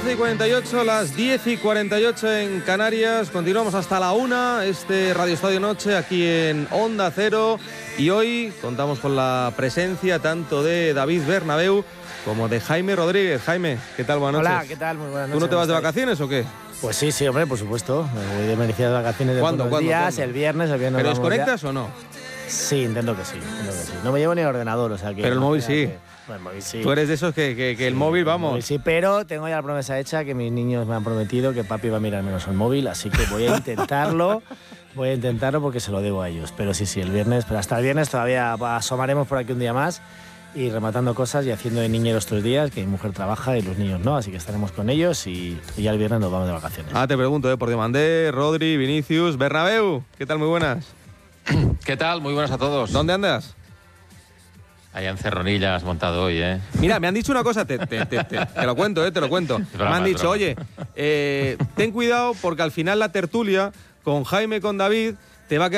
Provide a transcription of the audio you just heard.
11:48, las 10:48 en Canarias. Continuamos hasta la 1, Radio Estadio Noche aquí en Onda Cero. Y hoy contamos con la presencia tanto de David Bernabéu como de Jaime Rodríguez. Jaime, ¿qué tal? Buenas noches. Hola, ¿qué tal? Muy buenas noches. ¿Tú no te vas de vacaciones o qué? Pues sí, hombre, por supuesto. Me voy de merecidas vacaciones de ¿Cuándo? unos días, ¿Cuándo? el viernes. ¿Pero desconectas o no? Sí, intento que sí. No me llevo ni el ordenador, o sea que... Pero el móvil sí. Bueno, el móvil sí. Tú eres de esos que el móvil, vamos. El móvil sí, pero tengo ya la promesa hecha que mis niños me han prometido que papi va a mirar menos el móvil, así que voy a intentarlo. Voy a intentarlo porque se lo debo a ellos. Pero sí, el viernes, pero hasta el viernes todavía asomaremos por aquí un día más y rematando cosas y haciendo de niñeros 3 días, que mi mujer trabaja y los niños no, así que estaremos con ellos y ya el viernes nos vamos de vacaciones. Te pregunto, por Demandé, Rodri, Vinicius, Bernabéu, ¿qué tal? Muy buenas. ¿Qué tal? Muy buenas a todos. ¿Dónde andas? Allá en Cerronillas montado hoy, ¿eh? Mira, me han dicho una cosa, te lo cuento, te lo cuento. Broma, me han dicho, broma. oye, ten cuidado porque al final la tertulia con Jaime, con David, te va a quedar